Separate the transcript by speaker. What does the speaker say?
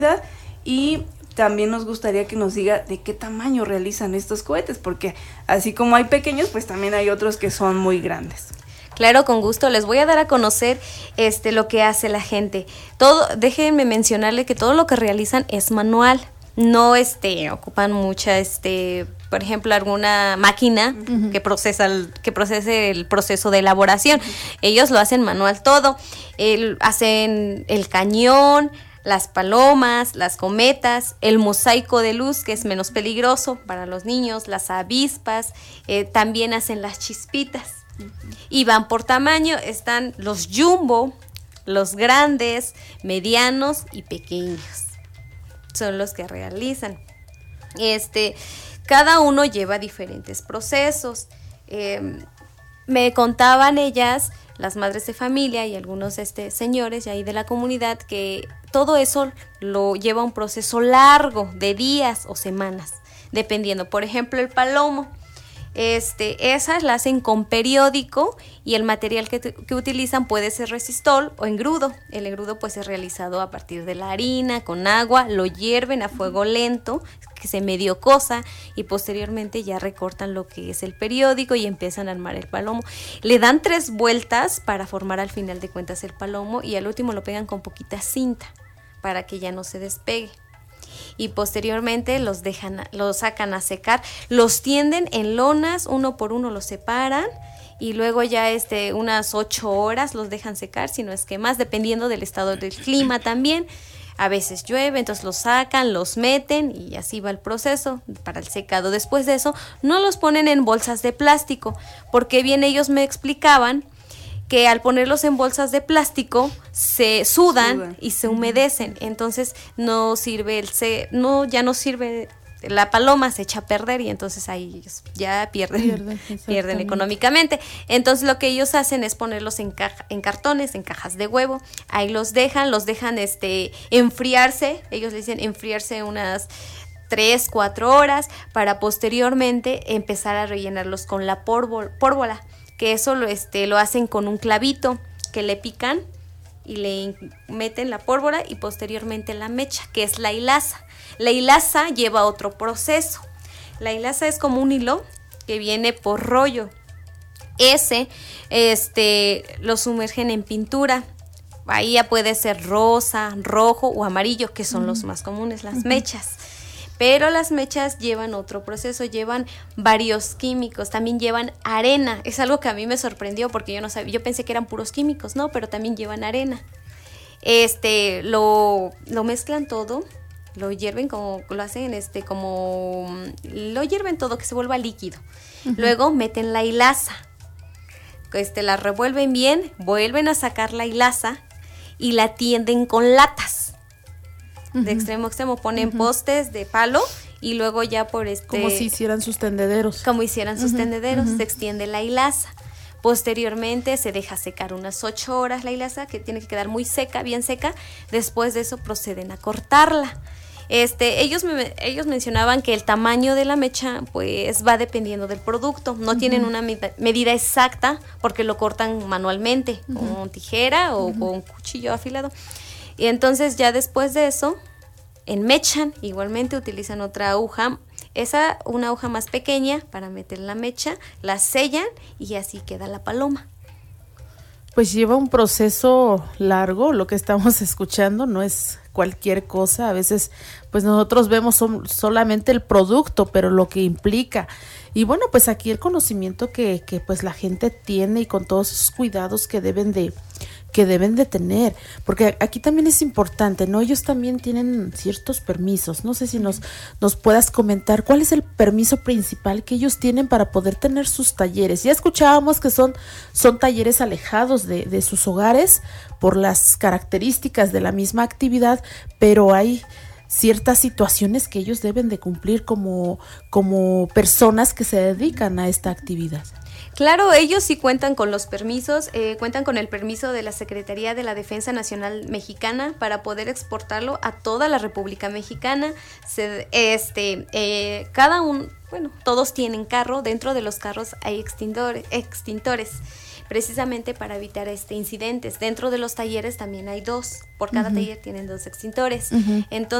Speaker 1: y también nos gustaría que nos diga de qué tamaño realizan estos cohetes, porque así como hay pequeños, pues también hay otros que son muy grandes.
Speaker 2: Claro, con gusto. Les voy a dar a conocer lo que hace la gente. Déjenme mencionarle que todo lo que realizan es manual. No ocupan mucha por ejemplo, alguna máquina que procese el proceso de elaboración. Ellos lo hacen manual todo. Hacen el cañón, las palomas, las cometas, el mosaico de luz, que es menos peligroso para los niños, las avispas, también hacen las chispitas. Y van por tamaño, están los jumbo, los grandes, medianos y pequeños. Son los que realizan. Cada uno lleva diferentes procesos. Me contaban ellas, las madres de familia y algunos señores de ahí de la comunidad, que todo eso lo lleva un proceso largo de días o semanas, dependiendo. Por ejemplo, el palomo. Esas las hacen con periódico y el material que utilizan puede ser resistol o engrudo. El engrudo pues es realizado a partir de la harina, con agua, lo hierven a fuego lento, que se medio cosa, y posteriormente ya recortan lo que es el periódico y empiezan a armar el palomo. Le dan 3 vueltas para formar al final de cuentas el palomo y al último lo pegan con poquita cinta para que ya no se despegue. Y posteriormente los sacan a secar, los tienden en lonas, uno por uno los separan y luego ya unas 8 horas los dejan secar, si no es que más, dependiendo del estado del clima también. A veces llueve, entonces los sacan, los meten y así va el proceso para el secado. Después de eso no los ponen en bolsas de plástico, porque bien ellos me explicaban que al ponerlos en bolsas de plástico se sudan y se humedecen, entonces no sirve ya no sirve, la paloma se echa a perder y entonces ahí ellos ya pierden económicamente. Entonces lo que ellos hacen es ponerlos en cartones, en cajas de huevo, ahí los dejan enfriarse, ellos le dicen enfriarse unas 3-4 horas para posteriormente empezar a rellenarlos con la pórvola, que eso lo hacen con un clavito que le pican y le meten la pólvora y posteriormente la mecha, que es la hilaza. La hilaza lleva otro proceso. La hilaza es como un hilo que viene por rollo. Lo sumergen en pintura. Ahí ya puede ser rosa, rojo o amarillo, que son los más comunes, las mechas. Pero las mechas llevan otro proceso, llevan varios químicos, también llevan arena. Es algo que a mí me sorprendió porque yo no sabía, yo pensé que eran puros químicos, no, pero también llevan arena. Lo mezclan todo, lo hierven lo hierven todo, que se vuelva líquido. Luego meten la hilaza, la revuelven bien, vuelven a sacar la hilaza y la tienden con latas. De extremo a extremo, ponen postes de palo y luego ya
Speaker 3: como si hicieran sus tendederos.
Speaker 2: Se extiende la hilaza. Posteriormente se deja secar unas 8 horas la hilaza, que tiene que quedar muy seca, bien seca. Después de eso proceden a cortarla. Ellos mencionaban que el tamaño de la mecha pues va dependiendo del producto, no tienen una medida exacta porque lo cortan manualmente con tijera o con cuchillo afilado. Y entonces ya después de eso enmechan, igualmente utilizan otra aguja, una aguja más pequeña para meter la mecha, la sellan y así queda la paloma.
Speaker 3: Pues lleva un proceso largo, lo que estamos escuchando no es cualquier cosa. A veces pues nosotros vemos solamente el producto, pero lo que implica. Y bueno, pues aquí el conocimiento que pues la gente tiene y con todos esos cuidados que deben de tener, porque aquí también es importante, ¿no? Ellos también tienen ciertos permisos. No sé si nos puedas comentar cuál es el permiso principal que ellos tienen para poder tener sus talleres. Ya escuchábamos que son talleres alejados de sus hogares por las características de la misma actividad, pero hay ciertas situaciones que ellos deben de cumplir como personas que se dedican a esta actividad.
Speaker 2: Claro, ellos sí cuentan con los permisos, cuentan con el permiso de la Secretaría de la Defensa Nacional Mexicana para poder exportarlo a toda la República Mexicana. Todos tienen carro, dentro de los carros hay extintores, precisamente para evitar incidentes. Dentro de los talleres también hay 2, por cada taller tienen 2 extintores. Entonces